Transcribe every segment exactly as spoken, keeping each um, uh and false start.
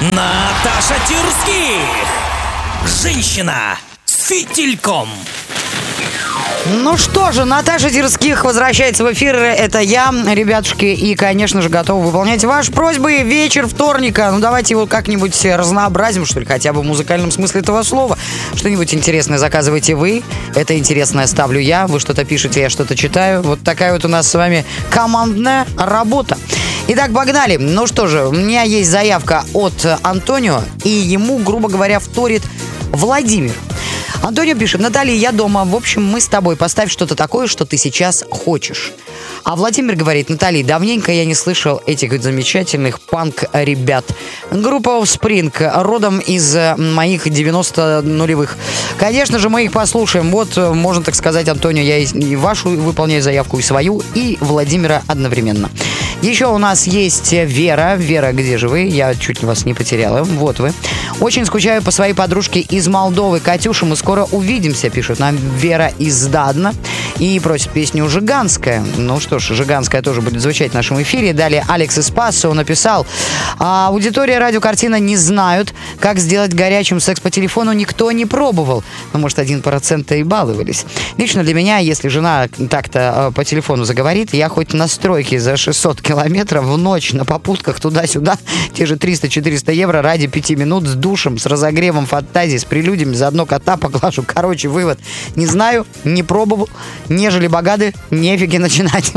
Наташа Тирских. Женщина с фитильком. Ну что же, Наташа Тирских возвращается в эфир. Это я, ребятушки, и, конечно же, готова выполнять ваши просьбы. Вечер вторника. Ну, давайте его как-нибудь разнообразим, что ли, хотя бы в музыкальном смысле этого слова. Что-нибудь интересное заказываете вы. Это интересное ставлю я. Вы что-то пишете, я что-то читаю. Вот такая вот у нас с вами командная работа. Итак, погнали. Ну что же, у меня есть заявка от Антонио, и ему, грубо говоря, вторит Владимир. Антонио пишет: Наталья, я дома. В общем, мы с тобой. Поставь что-то такое, что ты сейчас хочешь. А Владимир говорит: Наталья, давненько я не слышал этих замечательных панк-ребят. Группа Offspring, родом из моих девяностых нулевых. Конечно же, мы их послушаем. Вот, можно так сказать, Антонио, я и вашу выполняю заявку, и свою, и Владимира одновременно. Еще у нас есть Вера. Вера, где же вы? Я чуть вас не потеряла. Вот вы. Очень скучаю по своей подружке из Молдовы. Катюша, мы скоро увидимся, пишет нам Вера из Дадна. И просит песню «Жиганская». Ну что ж, «Жиганская» тоже будет звучать в нашем эфире. Далее Алекс из Пассо написал: а, аудитория радиокартина не знают, как сделать горячим секс по телефону, никто не пробовал. Ну, может, один процент и баловались. Лично для меня, если жена так-то по телефону заговорит, я хоть на стройке за шестьсот километров в ночь на попутках туда-сюда, те же триста-четыреста евро ради пяти минут с душем, с разогревом фантазии, с прелюдиями, заодно кота поглажу. Короче, вывод: не знаю, не пробовал, нежели богаты, нефиги начинать.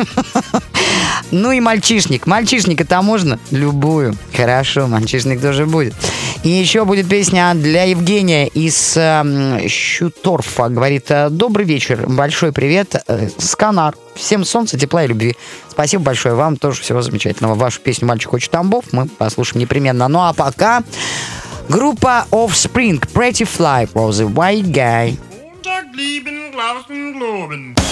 Ну и мальчишник. Мальчишник это можно? Любую. Хорошо, мальчишник тоже будет. И еще будет песня для Евгения из э, Щуторфа. Говорит: добрый вечер, большой привет, э, Сканар. Всем солнца, тепла и любви. Спасибо большое вам, тоже всего замечательного. Вашу песню «Мальчик хочет Тамбов» мы послушаем непременно. Ну а пока группа Offspring, Pretty Fly for the White Guy.